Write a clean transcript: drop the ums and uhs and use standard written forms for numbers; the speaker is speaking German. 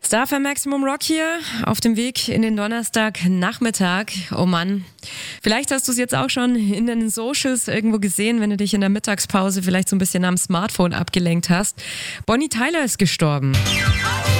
Star FM Maximum Rock hier, auf dem Weg in den Donnerstagnachmittag. Oh Mann, vielleicht hast du es jetzt auch schon in den Socials irgendwo gesehen, wenn du dich in der Mittagspause vielleicht so ein bisschen am Smartphone abgelenkt hast. Bonnie Tyler ist gestorben.